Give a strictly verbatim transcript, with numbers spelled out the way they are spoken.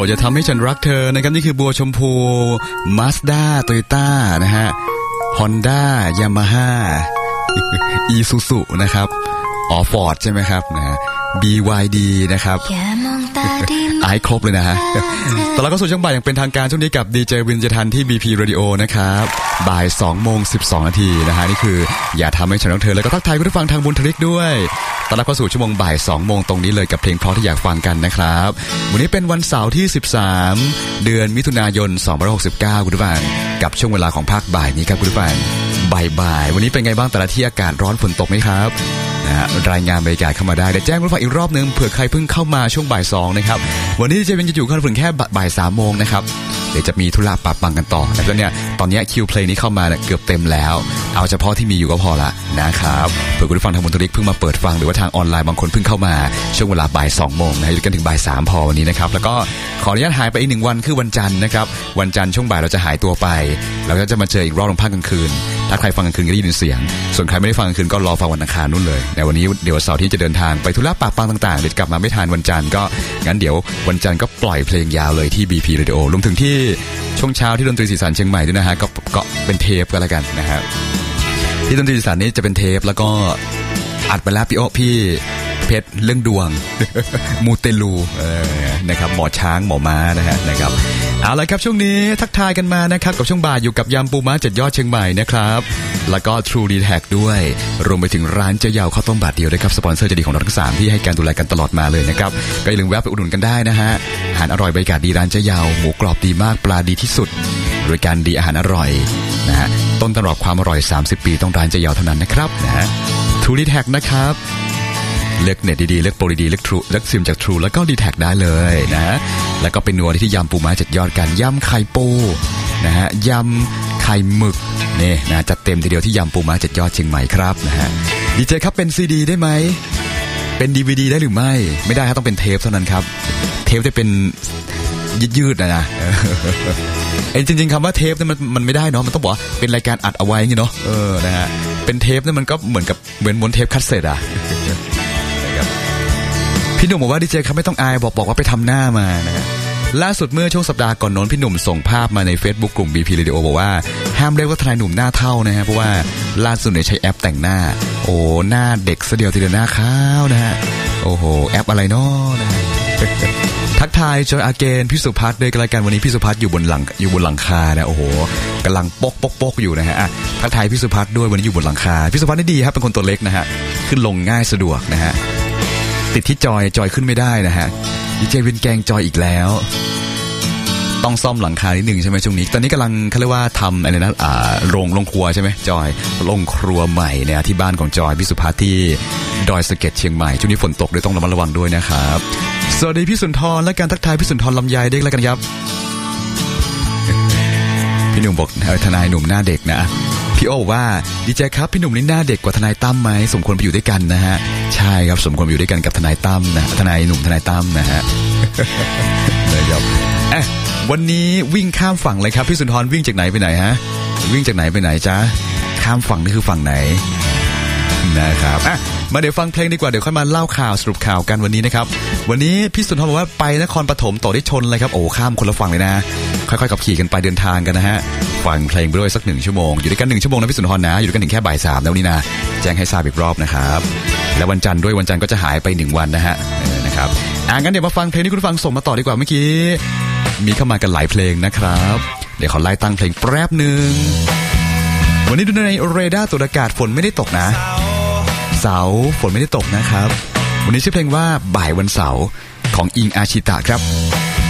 รดจะทำให้ฉันรักเธอนะครับนี่คือบัวชมพู Mazda Toyota นะฮะ Honda Yamaha Isuzu นะครับอ๋อ Ford ใช่ไหมครับนะฮะ บี วาย ดี นะครับไอครบเลยนะฮะตอนเราก็สู่ช่วงบ่ายอย่างเป็นทางการช่วงนี้กับดีเจวินเจทันที่ บี พี Radio นะครับบ่ายสองโมงสิบสองนาทีนะฮะนี่คืออย่าทำให้ฉันรักเธอแล้วก็ทักทายคุณผู้ฟังทางบุญทริกด้วยตอนเราก็สู่ชั่วโมงบ่ายสองโมงตรงนี้เลยกับเพลงเพราะที่อยากฟังกันนะครับวันนี้เป็นวันเสาร์ที่สิบสามเดือนมิถุนายนสองพันห้าร้อยหกสิบเก้าคุณผู้ฟังกับช่วงเวลาของภาคบ่ายนี้ครับคุณผู้ฟังบ่ายๆวันนี้เป็นไงบ้างแต่ละที่อากาศร้อนฝนตกไหมครับนะฮะรายงานบรรยากาศเข้ามาได้เดี๋ยวแจ้งคุณผู้ฟังอีกรอบนึงเผื่อใครเพิ่งเข้ามาช่วงบ่ายสองนะครับวันนี้จะเป็นจะอยู่กันถึงแค่บ่ายสามโมงนะครับเดี๋ยวจะมีธุระปะปังกันต่อแล้วเนี่ยตอนนี้คิวเพลงนี้เข้ามาเกือบเต็มแล้วเอาเฉพาะที่มีอยู่ก็พอละนะครับเผื่อคุณผู้ฟังทางบุญทริกเพิ่งมาเปิดฟังหรือว่าทางออนไลน์บางคนเพิ่งเข้ามาช่วงเวลาบ่ายสองโมงนะอยู่กันถึงบ่ายสามพอวันนี้นะครับแล้วก็ขออนุญาตหายไปอีกหนึ่งวันคือวันจันทร์นะครับวันจันทร์ช่วงบ่ายเราจะหายตัวไปแล้วก็จะมาเจออีกรอบตอนภาคกลางคืนถ้าใครฟังกลางคืนก็ได้ยินเสียงส่วนใครไม่ได้ฟังกลางคืนก็รอฟังวันอังคารนู่นเลยในวันนี้เดี๋ยวเสาร์ที่จะเดินทางไปธุระปะปังต่างๆเดี๋ยวกลับมาไม่ทันวันจันทร์ก็งั้นเดี๋ยววันจันทร์ก็ปล่อยเพลงยาวเลยที่ บี พี Radio รวมถึงที่ช่วงเช้าที่ดนตรีสีสันเชียงใหม่ด้วยนะฮะก็ก็เป็นเทปก็แล้วกันนะฮะที่ดนตรีสีสันนี้จะเป็นเทปแล้วก็อัดไปแล้วพี่โอพี่เพชรเรื่องดวง มูเตลูเออนะครับหมอช้างหมอม้านะฮะนะครับเอาละครับช่วงนี้ทักทายกันมานะครับกับช่วงบ่ายอยู่กับยำปูม้าเจ็ดยอดเชียงใหม่นะครับแล้วก็ True ดี แท็ก ด้วยรวมไปถึงร้านเจ้าเยาข้าวต้มบาทเดียวด้วยครับสปอนเซอร์ใจดีของเราทั้งสามที่ให้การดูแลกันตลอดมาเลยนะครับก็อย่าลืมแวะไปอุดหนุนกันได้นะฮะอาหารอร่อยบรรยากาศดีร้านเจ้าเยาหมูกรอบดีมากปลาดีที่สุดบริการดีอาหารอร่อยนะฮะต้นตำรับความอร่อยสามสิบปีต้องร้านเจ้าเยาเท่านั้นนะครับนะฮะ True ดี แท็ก นะครับเลือกเน็ตดีๆเลือกโปรดีๆเลือก True เลือกซิมจาก True แล้วก็ ดี แท็ก ได้เลยนะแล้วก็เป็นนัวที่ยำปูม้าเจ็ดยอดกันยำไข่ปูนะฮะยำไข่หมึกนี่นะจัดเต็มทีเดียวที่ยำปูม้าเจ็ดยอดเชียงใหม่ครับนะฮะดีเจครับเป็นซีดีได้ไหมเป็น ดี วี ดี ได้หรือไม่ไม่ได้ครับต้องเป็นเทปเท่านั้นครับเทปจะเป็นยืดๆนะนะเอ็นจริงๆคำว่าเทปเนี่ยมันมันไม่ได้เนาะมันต้องบอกเป็นรายการอัดเอาไว้อย่างงี้เนาะเออนะฮะเป็นเทปเนี่ยมันก็เหมือนกับเหมือนม้วนเทปคัสเซ็ตอะพี่หนุ่มบอกว่าดีเจครับไม่ต้องอายบอกบอกว่าไปทำหน้ามานะฮะล่าสุดเมื่อช่วงสัปดาห์ก่อนโน้นพี่หนุ่มส่งภาพมาใน Facebook กลุ่ม บี พี Radio บอกว่าห้ามเรียกว่าทนายหนุ่มหน้าเท่านะฮะเพราะว่าล่าสุดเนี่ยใช้แอปแต่งหน้าโอ้หน้าเด็กซะเดียวทีเดียวหน้าขาวนะฮะโอ้โหแอปอะไรเนาะนะฮะทักทายจอยอาเกนพี่สุภัทรด้วยกันละกันวันนี้พี่สุภัทรอยู่บนหลังอยู่บนหลังคานะโอ้โหกำลังปกปกปกอยู่นะฮะทักทายพี่สุภัทรด้วยวันนี้อยู่บนหลังคาพี่สุภัทรนี่ดีครับเป็นคนตัวเล็กนะฮะขึ้นลงง่ายสะดวกนะฮะติดที่จอยจอยขึ้นไม่ได้นะฮะดีเจวินแกงจอยอีกแล้วต้องซ่อมหลังคานิดนึงใช่ไหมช่วงนี้ตอนนี้กำลังเขาเรียกว่าทำอะไรนะอ่าโรงโรงครัวใช่ไหมจอยโรงครัวใหม่เนี่ยที่บ้านของจอยพี่สุภัทรที่ดอยสะเก็ดเชียงใหม่ช่วงนี้ฝนตกด้วยต้องระมัดระวังด้วยนะครับสวัสดีพี่สุนทรและการทักทายพี่สุนทรลำไยเด็กแล้วกันครับพี่หนุ่มบอกทนายหนุ่มหน้าเด็กนะพี่โอว่าดีใจครับพี่หนุ่มนี่หน้าเด็กกว่าทนายตั้มไหมสมควรไปอยู่ด้วยกันนะฮะใช่ครับสมควรไปอยู่ด้วยกันกับทนายตั้มนะทนายหนุ่มทนายตั้มนะฮะเลยครับเอ๊ะวันนี้วิ่งข้ามฝั่งเลยครับพี่สุนทรวิ่งจากไหนไปไหนฮะวิ่งจากไหนไปไหนจ๊ะข้ามฝั่งนี่คือฝั่งไหนนะครับอ่ะมาเดี๋ยวฟังเพลงดีกว่าเดี๋ยวค่อยมาเล่าข่าวสรุปข่าวกันวันนี้นะครับวันนี้พี่สุนทรบอกว่าไปนครปฐมต่อได้ชนเลยครับโอ้ข้ามคนละฝั่งเลยนะค่อยๆขับขี่กันไปเดินทางกันนะฮะฟังเพลงไปด้วยสักหนึ่งชั่วโมงอยู่ด้วยกันหนึ่งชั่วโมงนะพี่สุนทรนะอยู่ด้วยกันถึงแค่บ่ายสามแล้วนี่นะแจ้งให้ทราบอีกรอบนะครับแล้ววันจันทร์ด้วยวันจันทร์ก็จะหายไปหนึ่งวันนะฮะนะครับอ่ะงั้นเดี๋ยวมาฟังเพลงที่คุณฟังส่งมาต่อดีกว่าเมื่อกี้มีเข้ามากันหลายเพลงนะครับเดี๋ยวขอไล่ตั้งเพลงแป๊บนึงวันนี้ดูในเรดาร์ตรวจอากาศฝนไม่ได้ตกนะเสาร์ฝนไม่ได้ตกนะครับวันนี้ชื่อเพลงว่าบ่ายวันเสาร์ของอิงอาชิตะครับ